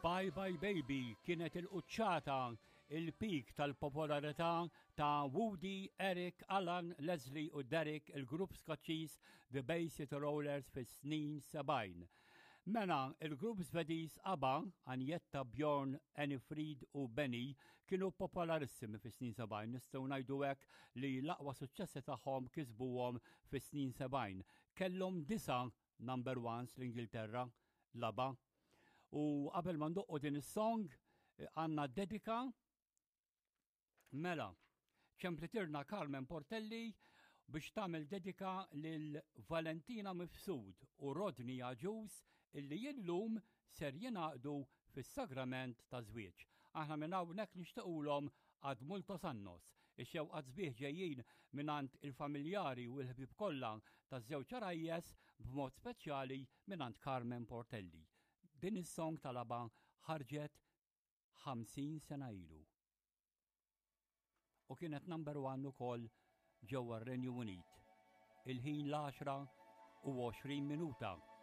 Bye Bye Baby kienet il-quċċata il-pik tal-popolarità ta' Woody, Eric, Alan, Leslie u Derek, il-grupp Skoċċiż The Bay City Rollers fis-snin 70. Mela, il-grupp Svediż ABBA, Anjetta, Bjorn, Anifrid u Benny kienu popolarissimi fis-snin 70. Nistgħu ngħidu hekk li l-aqwa suċċessi tagħhom kisbuhom fis-snin 70. Kellhom 9 number ones l-Ingilterra, l-ABBA. U qabel ma ndoqqu din is-song għandna dedika. Mela, ċemplitirna Carmen Portelli biex tagħmel dedika lil Valentina Mifsud u Rodney Aġus illi jillum ser jingħaqdu fis-sagrament ta' żwieġ. Aħna minn hawnhekk nixtiequlhom għad multos annos. Ix-xewqa sbieħ ġejjin mingħand il-familjari u l-ħbieb kollha taż-żewġ arajjes b'mod speċjali mingħand Carmen Portelli. Din is-song tal-ABBA ħarġet 50 sena ilu. U kienet number 1 ukoll ġewwa r-Renju Unit. Il-ħin l-10 u 20 minuta.